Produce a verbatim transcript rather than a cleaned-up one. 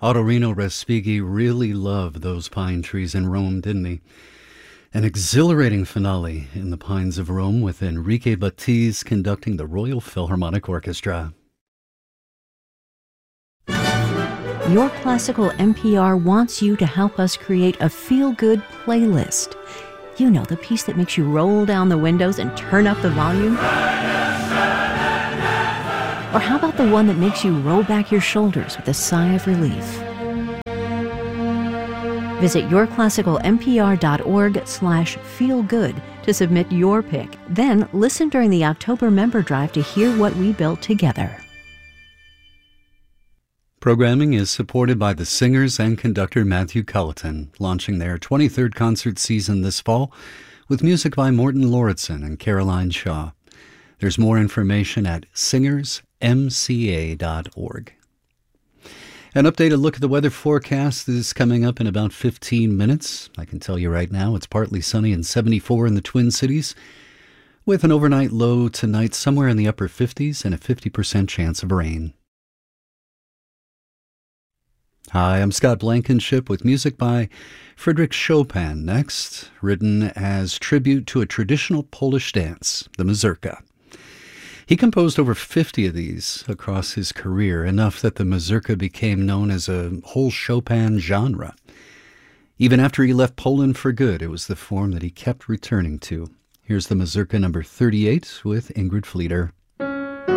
Ottorino Respighi really loved those pine trees in Rome, didn't he? An exhilarating finale in the Pines of Rome with Enrique Batiz conducting the Royal Philharmonic Orchestra. Your Classical N P R wants you to help us create a feel-good playlist. You know, the piece that makes you roll down the windows and turn up the volume? Or how about the one that makes you roll back your shoulders with a sigh of relief? Visit yourclassical.npr.org slash feelgood to submit your pick. Then listen during the October member drive to hear what we built together. Programming is supported by the singers and conductor Matthew Culleton, launching their twenty-third concert season this fall with music by Morton Lauritsen and Caroline Shaw. There's more information at singers m c a dot org. An updated look at the weather forecast is coming up in about fifteen minutes. I can tell you right now it's partly sunny and seventy-four in the Twin Cities, with an overnight low tonight somewhere in the upper fifties and a fifty percent chance of rain. Hi, I'm Scott Blankenship with music by Frédéric Chopin next, written as tribute to a traditional Polish dance, the mazurka. He composed over fifty of these across his career, enough that the mazurka became known as a whole Chopin genre. Even after he left Poland for good, it was the form that he kept returning to. Here's the mazurka number thirty-eight with Ingrid Fleeter.